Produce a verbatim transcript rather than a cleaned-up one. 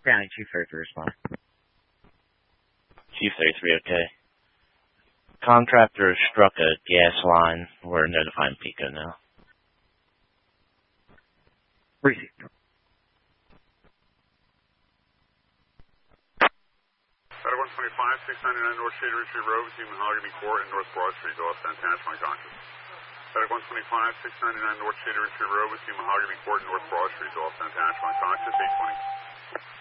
Grounding Chief thirty-three, respond. Chief thirty-three, okay. Contractor struck a gas line. We're notifying Pico now. Received. Static one twenty-five, six ninety-nine North Shady Ridge Road between Mahogany Court and North Broad Street, off Santana, conscious. Static one twenty-five, six ninety-nine North Shady Ridge Road between Mahogany Court and North Broad Street, off Santana, conscious, eight twenty.